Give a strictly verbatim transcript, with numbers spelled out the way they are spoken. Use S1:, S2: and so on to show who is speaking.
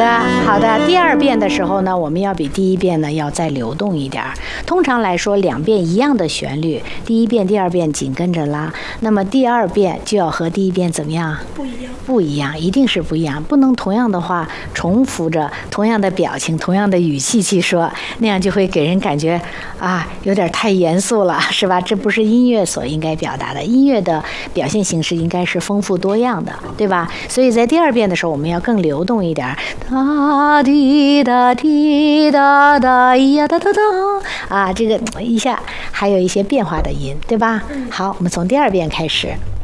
S1: 的，好的。第二遍的时候呢，我们要比第一遍呢要再流动一点。通常来说，两遍一样的旋律，第一遍、第二遍紧跟着拉，那么第二遍就要和第一遍怎么样？
S2: 不一样，
S1: 不一样，一定是不一样，不能同样的话重复着同样的表情、同样的语气去说，那样就会给人感觉啊有点太严肃了，是吧？这不是音乐所应该表达的，音乐的表现形式应该是丰富多样的，对吧？所以在第二遍的时候，我们要更流动一点，哒滴哒滴哒哒呀哒哒哒啊，这个一下还有一些变化的音，对吧？好，我们从第二遍开始。